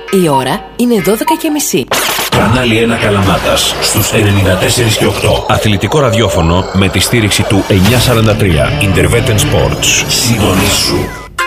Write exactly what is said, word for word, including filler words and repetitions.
Η ώρα είναι δώδεκα και μισή. Κανάλι ένα Καλαμάτας στους ενενήντα τέσσερα και οκτώ. Αθλητικό ραδιόφωνο με τη στήριξη του εννιακόσια σαράντα τρία Interveten Sports. Συντονίσου.